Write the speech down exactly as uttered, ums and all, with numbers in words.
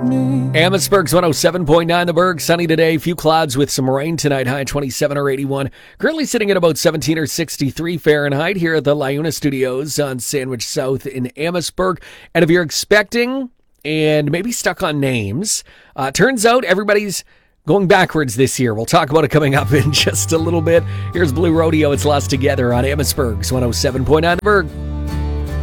Amherstburg's one oh seven point nine The Berg. Sunny today. Few clouds with some rain tonight. High twenty-seven or eighty-one. Currently sitting at about seventeen or sixty-three Fahrenheit here at the LiUNA Studios on Sandwich South in Amherstburg. And if you're expecting and maybe stuck on names, uh, turns out everybody's going backwards this year. We'll talk about it coming up in just a little bit. Here's Blue Rodeo. It's Lost Together on Amherstburg's one oh seven point nine The Berg.